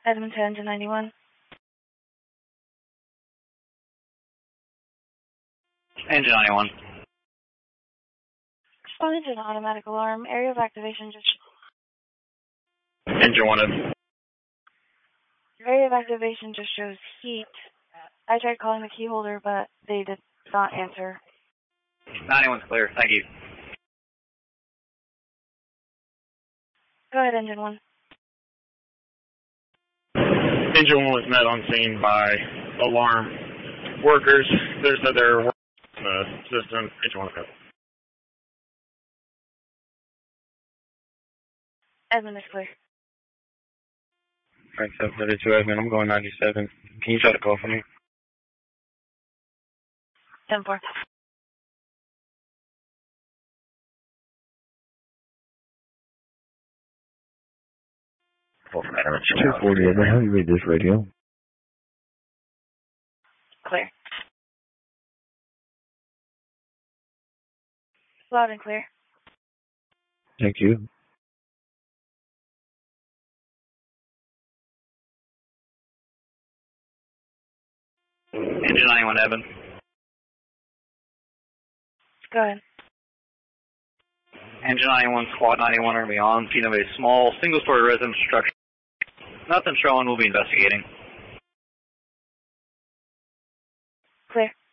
Edmonton, Engine 91. Engine 91. Responding to an automatic alarm. Area of activation just... Engine 1. Area of activation just shows heat. I tried calling the key holder, but they did not answer. 91's clear. Thank you. Go ahead, Engine 1. Engine 1 was met on scene by alarm workers. There's other workers in the system. Engine 1 go. Edmund is clear. Alright, 732 Edmund, I'm going 97. Can you try to call for me? 10-4. Oh, 240 Edmund, how do you read this radio? Clear. Loud and clear. Thank you. Engine 91, Evan. Go ahead. Engine 91, Squad 91 are going to be on scene of a small single-story residential structure. Nothing showing. We'll be investigating. Clear.